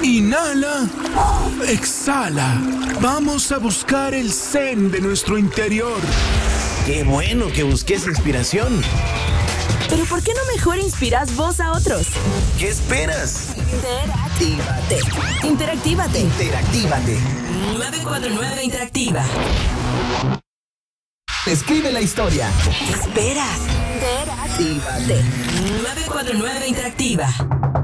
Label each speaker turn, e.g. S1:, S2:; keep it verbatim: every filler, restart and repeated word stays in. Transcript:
S1: Inhala. Exhala. Vamos a buscar el zen de nuestro interior.
S2: ¡Qué bueno que busques inspiración!
S3: Pero ¿por qué no mejor inspiras vos a otros?
S2: ¿Qué esperas?
S3: Interactívate. Interactívate.
S2: Interactívate.
S3: nueve cuatro nueve Interactiva.
S2: Escribe la historia.
S3: ¿Qué esperas? Interactívate. nueve cuatro nueve Interactiva.